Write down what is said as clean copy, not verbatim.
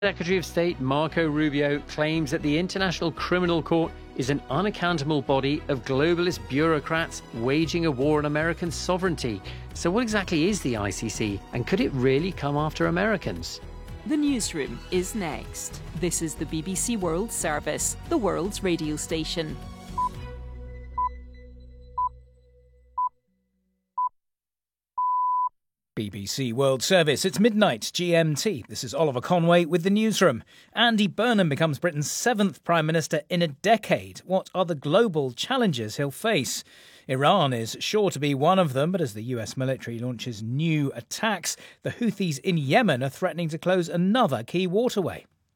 Secretary of State Marco Rubio claims that the International Criminal Court is an unaccountable body of globalist bureaucrats waging a war on American sovereignty. So what exactly is the ICC, and could it really come after Americans? The newsroom is next. This is the BBC World Service, the world's radio station. BBC World Service. It's midnight GMT. This is Oliver Conway with the newsroom. Andy Burnham becomes Britain's 7th Prime Minister in a decade. What are the global challenges he'll face? Iran is sure to be one of them, but as the US military launches new attacks, the Houthis in Yemen are threatening to close another key waterway.